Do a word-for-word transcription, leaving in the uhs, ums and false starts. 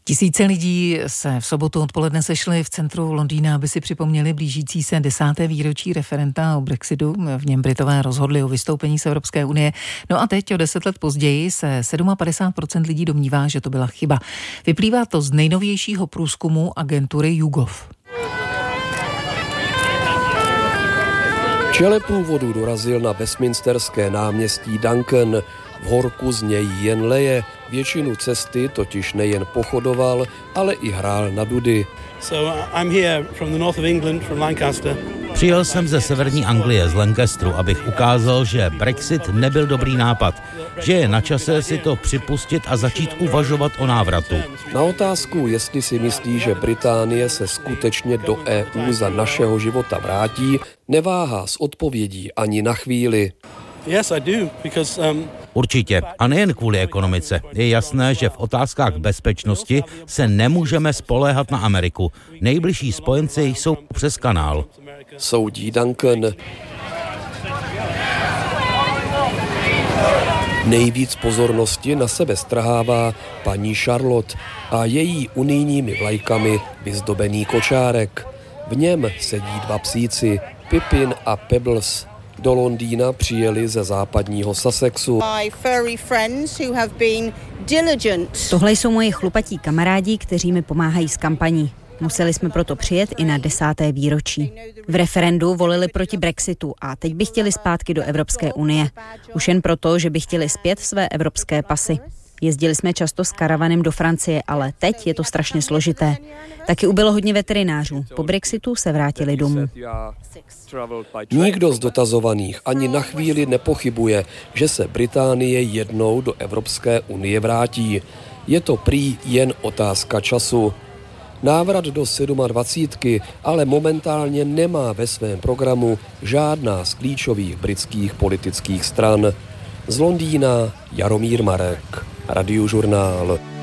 Tisíce lidí se v sobotu odpoledne sešli v centru Londýna, aby si připomněli blížící se desáté výročí referenda o Brexitu. V něm Britové rozhodli o vystoupení z Evropské unie. No a teď o deset let později se padesát sedm procent lidí domnívá, že to byla chyba. Vyplývá to z nejnovějšího průzkumu agentury YouGov. V čele průvodu dorazil na Westminsterské náměstí Duncan. V horku z něj jen leje, většinu cesty totiž nejen pochodoval, ale i hrál na dudy. So, I'm here from the north of England, from Lancaster. Přijel jsem ze severní Anglie, z Lancasteru, abych ukázal, že Brexit nebyl dobrý nápad, že je na čase si to připustit a začít uvažovat o návratu. Na otázku, jestli si myslí, že Británie se skutečně do E U za našeho života vrátí, neváhá s odpovědí ani na chvíli. Yes, I do, because, um... Určitě. A nejen kvůli ekonomice. Je jasné, že v otázkách bezpečnosti se nemůžeme spoléhat na Ameriku. Nejbližší spojenci jsou přes kanál. Soudí Duncan. Nejvíc pozornosti na sebe strhává paní Charlotte a její unijními vlajkami vyzdobený kočárek. V něm sedí dva psíci, Pippin a Pebbles. Do Londýna přijeli ze západního Sussexu. Tohle jsou moji chlupatí kamarádi, kteří mi pomáhají s kampaní. Museli jsme proto přijet i na desáté výročí. V referendu volili proti Brexitu a teď by chtěli zpátky do Evropské unie. Už jen proto, že by chtěli zpět své evropské pasy. Jezdili jsme často s karavanem do Francie, ale teď je to strašně složité. Taky ubylo hodně veterinářů. Po Brexitu se vrátili domů. Nikdo z dotazovaných ani na chvíli nepochybuje, že se Británie jednou do Evropské unie vrátí. Je to prý jen otázka času. Návrat do sedmadvacítky ale momentálně nemá ve svém programu žádná z klíčových britských politických stran. Z Londýna Jaromír Marek, Radiožurnál.